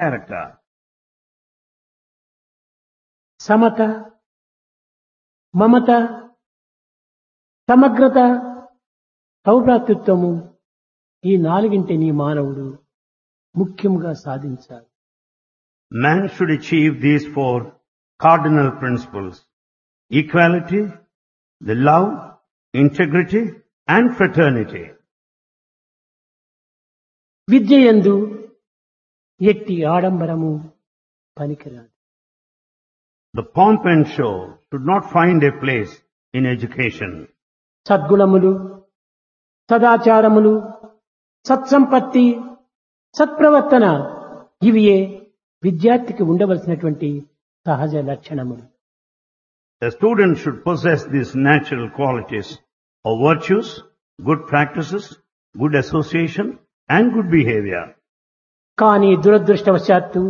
character. Samata, మమత, సమగ్రత, సౌభ్రాతృత్వము ఈ నాలుగింటిని మానవుడు ముఖ్యంగా సాధించాలి. Man should achieve these four cardinal principles: equality, the love, integrity, and fraternity. విద్యయందు ఎట్టి ఆడంబరము పనికిరాదు. The pomp and show should not find a place in education. సద్గుణములు, సదాచారములు, సత్సంపత్తి, సత్ప్రవర్తన ఇవియే విద్యార్థికి ఉండవలసినటువంటి సహజ లక్షణములు. A student should possess these natural qualities of virtues, good practices, good association, and good behavior. కానీ దురదృష్టవశాత్తు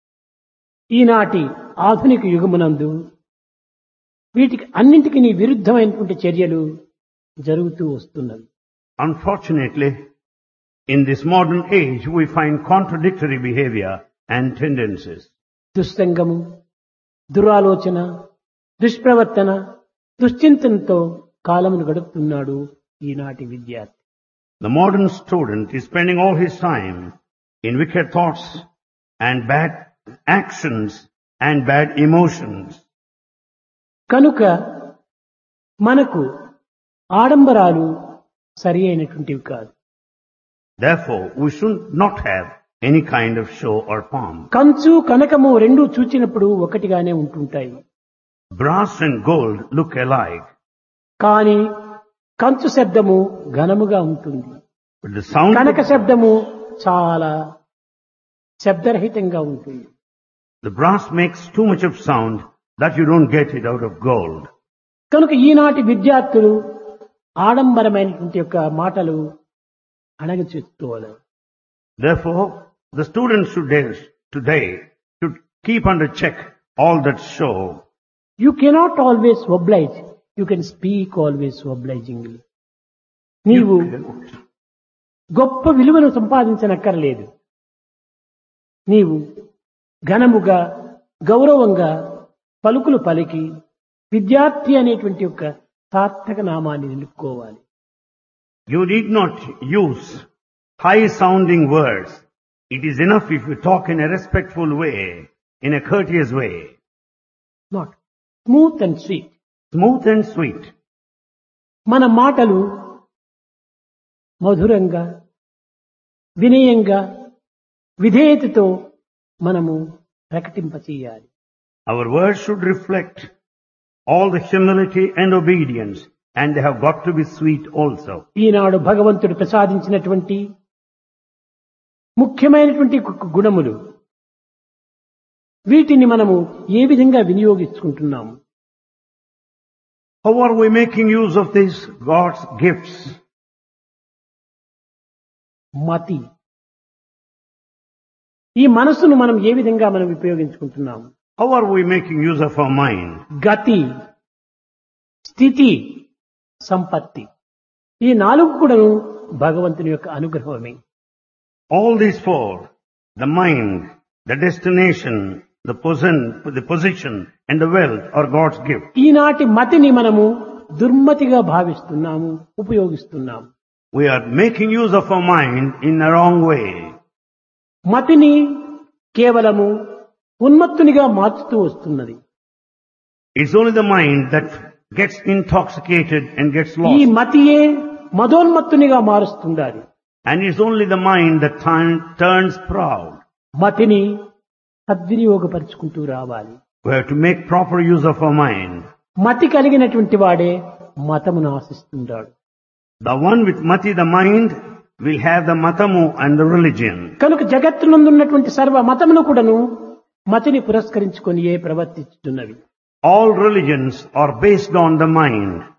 ఈనాటి ఆధునిక యుగమునందు వీటికి అన్నింటికి విరుద్ధమైనటువంటి చర్యలు జరుగుతూ వస్తున్నవి. Unfortunately, in this modern age, we find contradictory behavior and tendencies. దుస్సంగము, దురాలోచన, దుష్ప్రవర్తన, దుశ్చింతనతో కాలమును గడుపుతున్నాడు ఈనాటి విద్యార్థి. The modern student is spending all his time in wicked thoughts and bad actions and bad emotions. కనుక మనకు ఆడంబరాలు సరి అయినటువంటివి కాదు. Therefore, we should not have any kind of show or pomp. కంచు కనకము రెండూ చూచినప్పుడు ఒకటిగానే ఉంటుంటాయి. Brass and gold look alike, కానీ కంచు శబ్దము ఘనముగా ఉంటుంది, but the sound కనక శబ్దము చాలా శబ్దరహితంగా ఉంటుంది. the brass makes too much of sound that you don't get it out of gold. కనుక ఈనాటి విద్యార్థులు ఆడంబరమైనటువంటి యొక్క మాటలు అణగచెట్టుకోవాలి. Therefore, the students today should keep under check all that show. You cannot always oblige. You can speak always obligingly. నీవు గొప్ప విలువను సంపాదించనక్కర్లేదు. నీవు ఘనముగా, గౌరవంగా పలుకులు పలికి విద్యార్థి అనేటువంటి యొక్క సార్థక నామాన్ని నిలుపుకోవాలి. You need not use high-sounding words. It is enough if you talk in a respectful way, in a courteous way. Not smooth and sweet. Smooth and sweet. మన మాటలు మధురంగా, వినయంగా, విధేయతతో మనము ప్రకటింపచేయాలి. Our words should reflect all the humility and obedience, and they have got to be sweet also. ఈనాడు భగవంతుడు ప్రసాదించినటువంటి ముఖ్యమైనటువంటి గుణములు వీటిని మనము ఏ విధంగా వినియోగించుకుంటున్నాము? How are we making use of these God's gifts? మతి, ఈ మనసును మనం ఏ విధంగా మనం ఉపయోగించుకుంటున్నాము? How are we making use of our mind? గతి, స్థితి, సంపత్తి, ఈ నాలుగు కూడాను భగవంతుని యొక్క అనుగ్రహమే. All these four, the mind, the destination, the position and the wealth are God's gift. ఈనాటి మతిని మనము దుర్మతిగా భావిస్తున్నాము, ఉపయోగిస్తున్నాము. We are making use of our mind in a wrong way. మతిని కేవలము ఉన్మత్తునిగా మార్చుతూ వస్తున్నది. It's only the mind that gets intoxicated and gets ఈ lost. మతియే మదోన్మత్తునిగా మారుస్తుండాలి. And it's only the mind that turns proud. మతిని సద్వినియోగపరుచుకుంటూ రావాలి. We have to make proper use of our mind. మతి కలిగినటువంటి వాడే మతమును ఆశిస్తుంటాడు. The one with mati, the mind, will have the matamu and the religion. కనుక జగత్తునందున్నటువంటి సర్వ మతమును కూడాను మతిని పురస్కరించుకొని ప్రవర్తిస్తున్నవి. All religions are based on the mind.